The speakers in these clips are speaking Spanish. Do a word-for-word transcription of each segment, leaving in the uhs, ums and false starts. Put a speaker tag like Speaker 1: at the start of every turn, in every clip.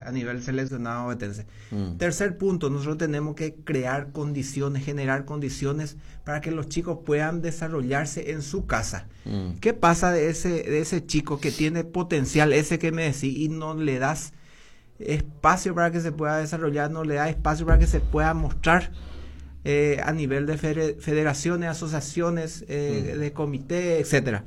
Speaker 1: a nivel seleccionado ovetense.
Speaker 2: Mm.
Speaker 1: Tercer punto, nosotros tenemos que crear condiciones, generar condiciones para que los chicos puedan desarrollarse en su casa.
Speaker 2: Mm.
Speaker 1: ¿Qué pasa de ese, de ese chico que tiene potencial, ese que me decís, y no le das espacio para que se pueda desarrollar, no le das espacio para que se pueda mostrar eh, a nivel de federaciones, asociaciones, eh, mm. de comité, etcétera?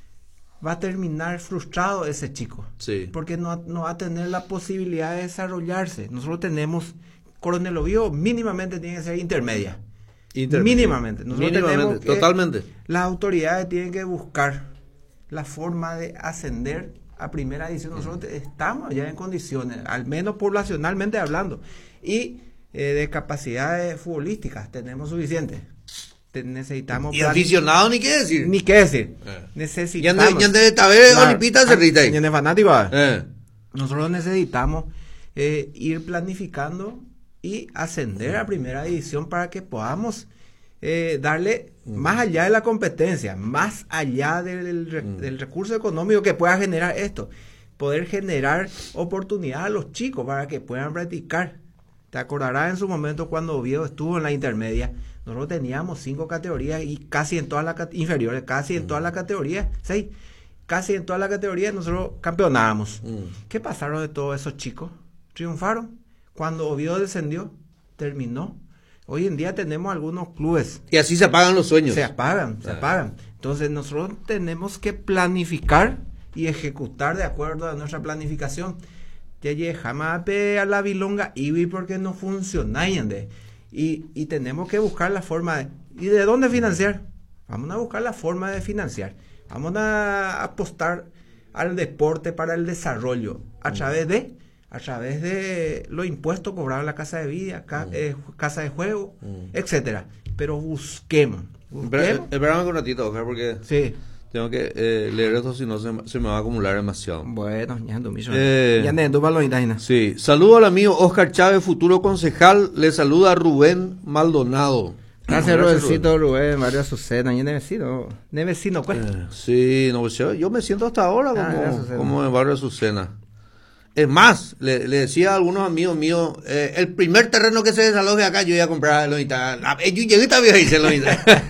Speaker 1: Va a terminar frustrado ese chico,
Speaker 2: sí.
Speaker 1: porque no, no va a tener la posibilidad de desarrollarse. Nosotros tenemos, Coronel Oviedo mínimamente tiene que ser intermedia.
Speaker 2: Intermedia.
Speaker 1: Mínimamente. Nosotros
Speaker 2: Mínimamente,
Speaker 1: tenemos que,
Speaker 2: totalmente.
Speaker 1: Las autoridades tienen que buscar la forma de ascender a primera división. Nosotros estamos ya en condiciones, al menos poblacionalmente hablando, y eh, de capacidades futbolísticas tenemos suficientes. Necesitamos
Speaker 2: y aficionado ni qué decir
Speaker 1: ni qué decir
Speaker 2: eh.
Speaker 1: necesitamos
Speaker 2: ya de taber olipita se rita ahí
Speaker 1: ya fanático
Speaker 2: eh.
Speaker 1: Nosotros necesitamos eh, ir planificando y ascender a primera división para que podamos eh, darle mm. más allá de la competencia, más allá del, mm. del recurso económico que pueda generar esto, poder generar oportunidad a los chicos para que puedan practicar. Te acordarás en su momento cuando Oviedo estuvo en la intermedia. Nosotros teníamos cinco categorías y casi en todas las inferiores, casi en mm. todas las categorías, seis, casi en todas las categorías nosotros campeonábamos. Mm. ¿Qué pasaron de todos esos chicos? Triunfaron. Cuando Oviedo descendió, terminó. Hoy en día tenemos algunos clubes.
Speaker 2: Y así se apagan los sueños.
Speaker 1: Se apagan, se ah. apagan. Entonces nosotros tenemos que planificar y ejecutar de acuerdo a nuestra planificación. Ya jamás a la bilonga y porque no funciona y, y tenemos que buscar la forma de ¿y de dónde financiar? Vamos a buscar la forma de financiar. Vamos a apostar al deporte para el desarrollo a mm. través de a través de los impuestos cobrados en la casa de vida, ca, mm. eh, casa de juego, mm. etcétera. Pero busquemos. busquemos.
Speaker 2: Espérame un ratito, Oscar, porque
Speaker 1: sí.
Speaker 2: tengo que eh, leer esto, si no se, se me va a acumular demasiado.
Speaker 1: Bueno, ya ando mismo.
Speaker 2: Eh,
Speaker 1: ya ando para los
Speaker 2: Sí, saludo al amigo Oscar Chávez, futuro concejal. Le saluda Rubén Maldonado.
Speaker 1: Gracias, Rubéncito, Rubén, Mario Azucena. ¿Y en vecino? ¿De vecino pues?
Speaker 2: Eh, sí, no, yo me siento hasta ahora como, ah, como en Barrio Azucena. Es más, le, le decía a algunos amigos míos, eh, el primer terreno que se desaloje acá, yo iba a comprar los Yo llegué esta vieja y se lo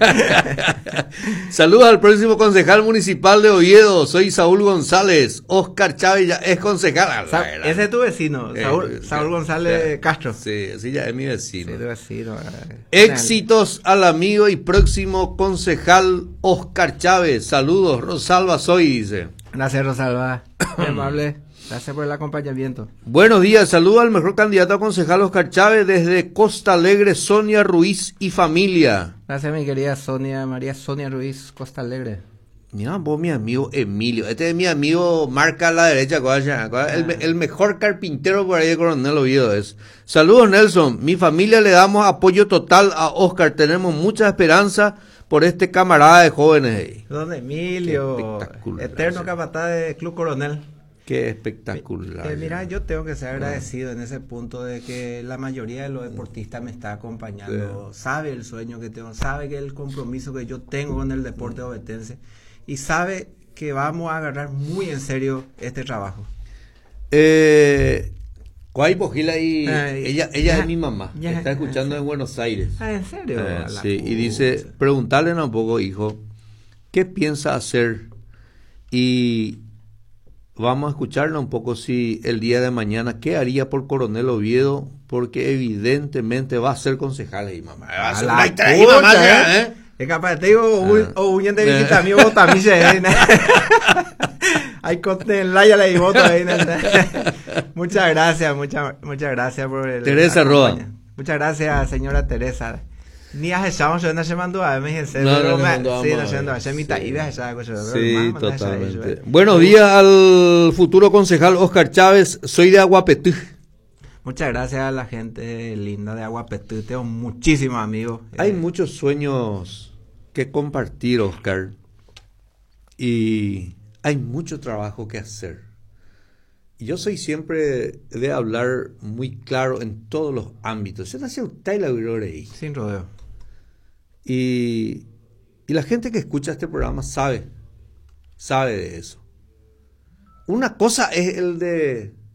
Speaker 2: Saludos al próximo concejal municipal de Oviedo. Soy Saúl González. Oscar Chávez ya es concejal.
Speaker 1: Sa ese es tu vecino, Saúl, eh, Saúl González
Speaker 2: ya,
Speaker 1: Castro.
Speaker 2: Sí, sí, ya es mi vecino.
Speaker 1: Sí, tu vecino.
Speaker 2: Éxitos al amigo y próximo concejal Oscar Chávez. Saludos, Rosalba Soy, dice.
Speaker 1: Gracias, Rosalba. Muy amable. Gracias por el acompañamiento.
Speaker 2: Buenos días, saludo al mejor candidato a concejal Oscar Chávez desde Costa Alegre, Sonia Ruiz y familia.
Speaker 1: Gracias, mi querida Sonia, María Sonia Ruiz, Costa Alegre.
Speaker 2: Mira vos, mi amigo Emilio, este es mi amigo marca a la derecha, ah. el, el mejor carpintero por ahí de Coronel Oviedo es. Saludos, Nelson, mi familia le damos apoyo total a Oscar, tenemos mucha esperanza por este camarada de jóvenes.
Speaker 1: Don Emilio, eterno capataz de Club Coronel.
Speaker 2: Qué espectacular.
Speaker 1: Eh, mira, yo tengo que ser agradecido en ese punto de que la mayoría de los deportistas me está acompañando. Sí. Sabe el sueño que tengo, sabe que el compromiso que yo tengo con el deporte ovetense y sabe que vamos a agarrar muy en serio este trabajo.
Speaker 2: Eh, Cuay Pojila y Ay, ella, ella ya, es mi mamá.
Speaker 1: Ya,
Speaker 2: está escuchando
Speaker 1: ya,
Speaker 2: en Buenos Aires.
Speaker 1: Ah, ¿en serio?
Speaker 2: Eh, sí, y dice, preguntarle un poco, hijo, ¿qué piensa hacer? Y vamos a escucharle un poco si el día de mañana, ¿qué haría por Coronel Oviedo? Porque evidentemente va a ser concejal y mamá. Va a ser
Speaker 1: la
Speaker 2: ahí, mamá, ¿eh? ¿eh?
Speaker 1: Es capaz, te digo, o un de visita amigo también se hay conte en la ya le voto ahí. Muchas gracias, muchas muchas gracias por el
Speaker 2: Teresa Roa.
Speaker 1: Muchas gracias, señora Teresa. Ni has echado yo no se mandó a mí en serio.
Speaker 2: No, no, no,
Speaker 1: sí, no se mandó a mitad y ves esa cosa.
Speaker 2: Sí, totalmente. Buenos días al futuro concejal Oscar Chávez, soy de Aguapetú.
Speaker 1: Muchas gracias a la gente linda de Aguapetú, tengo muchísimos amigos.
Speaker 2: Hay
Speaker 1: eh,
Speaker 2: muchos sueños que compartir, Oscar, y hay mucho trabajo que hacer. Yo soy siempre de hablar muy claro en todos los ámbitos. Yo nací en la ahí.
Speaker 1: Sin rodeo.
Speaker 2: Y, y la gente que escucha este programa sabe, sabe de eso. Una cosa es el de